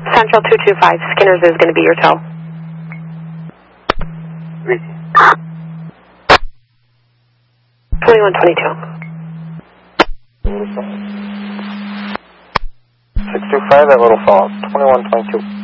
Central 225, Skinner's is going to be your tow. 2122. 625 at Little Falls, 2122.